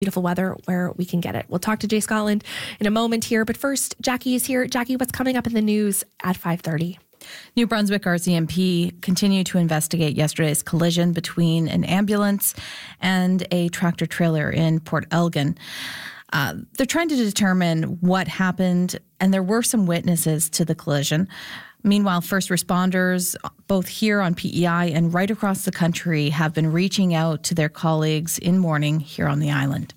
beautiful weather where we can get it. We'll talk to Jay Scotland in a moment here, but first, Jackie is here. Jackie, what's coming up in the news at 5:30? New Brunswick RCMP continued to investigate yesterday's collision between an ambulance and a tractor trailer in Port Elgin. They're trying to determine what happened, and there were some witnesses to the collision. Meanwhile, first responders, both here on PEI and right across the country, have been reaching out to their colleagues in mourning here on the island.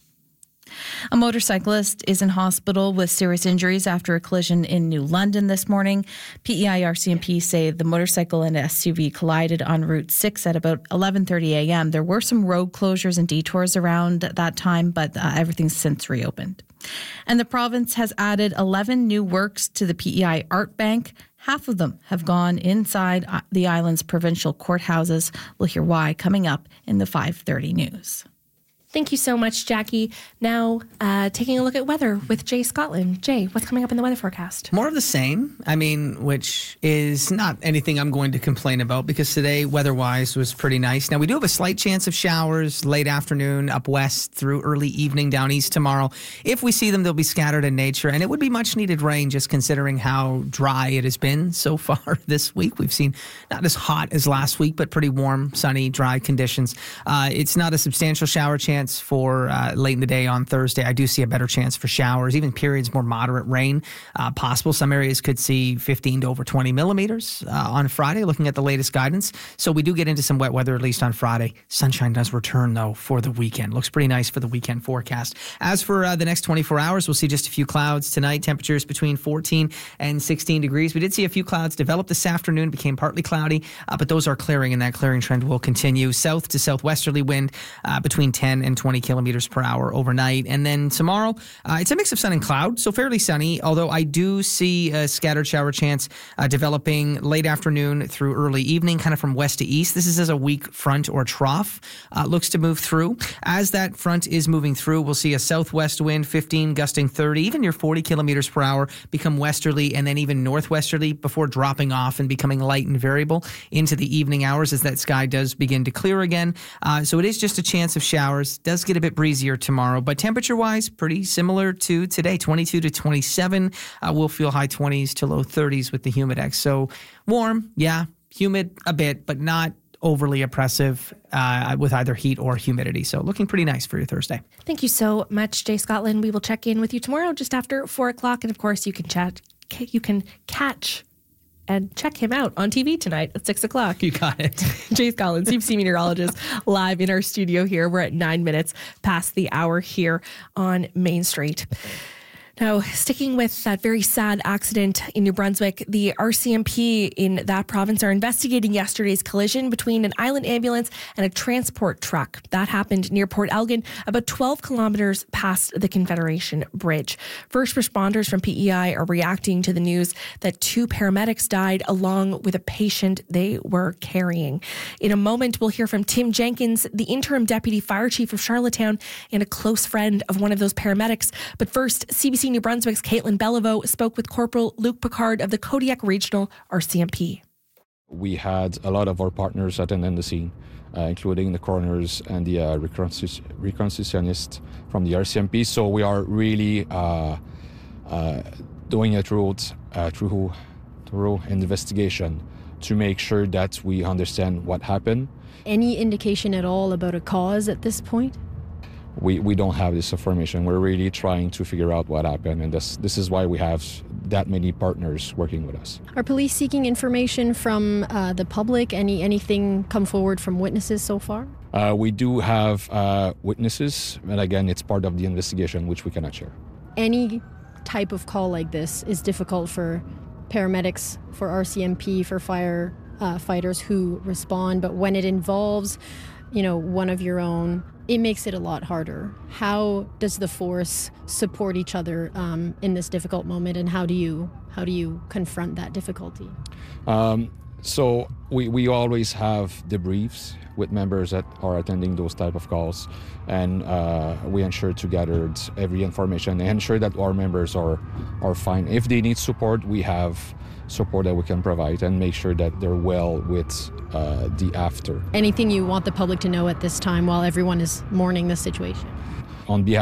A motorcyclist is in hospital with serious injuries after a collision in New London this morning. PEI RCMP say the motorcycle and SUV collided on Route 6 at about 11:30 a.m. There were some road closures and detours around at that time, but everything's since reopened. And the province has added 11 new works to the PEI Art Bank. Half of them have gone inside the island's provincial courthouses. We'll hear why coming up in the 5:30 news. Thank you so much, Jackie. Now, taking a look at weather with Jay Scotland. Jay, what's coming up in the weather forecast? More of the same. Which is not anything I'm going to complain about because today, weather-wise, was pretty nice. Now, we do have a slight chance of showers late afternoon up west through early evening down east tomorrow. If we see them, they'll be scattered in nature, and it would be much-needed rain just considering how dry it has been so far this week. We've seen not as hot as last week, but pretty warm, sunny, dry conditions. It's not a substantial shower chance for late in the day on Thursday. I do see a better chance for showers, even periods more moderate rain possible. Some areas could see 15 to over 20 millimeters on Friday, looking at the latest guidance. So we do get into some wet weather, at least on Friday. Sunshine does return, though, for the weekend. Looks pretty nice for the weekend forecast. As for the next 24 hours, we'll see just a few clouds tonight. Temperatures between 14 and 16 degrees. We did see a few clouds develop this afternoon, became partly cloudy, but those are clearing, and that clearing trend will continue. South to southwesterly wind between 10 and 20 kilometers per hour overnight. And then tomorrow, it's a mix of sun and cloud, so fairly sunny, although I do see a scattered shower chance developing late afternoon through early evening, kind of from west to east. This is as a weak front or trough looks to move through. As that front is moving through, we'll see a southwest wind, 15 gusting 30, even near 40 kilometers per hour, become westerly and then even northwesterly before dropping off and becoming light and variable into the evening hours as that sky does begin to clear again. So it is just a chance of showers. Does get a bit breezier tomorrow, but temperature-wise, pretty similar to today, 22 to 27. We'll feel high 20s to low 30s with the humidex. So warm, yeah, humid a bit, but not overly oppressive with either heat or humidity. So looking pretty nice for your Thursday. Thank you so much, Jay Scotland. We will check in with you tomorrow just after 4 o'clock. And of course, you can catch and check him out on TV tonight at 6 o'clock. You got it. Jay Scotland, CBC meteorologist, live in our studio here. We're at 9 minutes past the hour here on Main Street. Now, sticking with that very sad accident in New Brunswick, the RCMP in that province are investigating yesterday's collision between an island ambulance and a transport truck. That happened near Port Elgin, about 12 kilometers past the Confederation Bridge. First responders from PEI are reacting to the news that 2 paramedics died along with a patient they were carrying. In a moment, we'll hear from Tim Jenkins, the interim deputy fire chief of Charlottetown and a close friend of one of those paramedics. But first, CBC New Brunswick's Caitlin Beliveau spoke with Corporal Luke Picard of the Kodiak Regional RCMP. We had a lot of our partners attending the scene, including the coroners and the reconstructionists from the RCMP. So we are really doing a thorough investigation to make sure that we understand what happened. Any indication at all about a cause at this point? We don't have this information. We're really trying to figure out what happened, and this is why we have that many partners working with us. Are police seeking information from the public? Anything come forward from witnesses so far? We do have witnesses, and again, it's part of the investigation, which we cannot share. Any type of call like this is difficult for paramedics, for RCMP, for fighters who respond, but when it involves, one of your own, it makes it a lot harder. How does the force support each other in this difficult moment, and how do you confront that difficulty? So we always have debriefs with members that are attending those type of calls, and we ensure to gather every information and ensure that our members are fine. If they need support, we have support that we can provide and make sure that they're well with the after. Anything you want the public to know at this time while everyone is mourning the situation? on behalf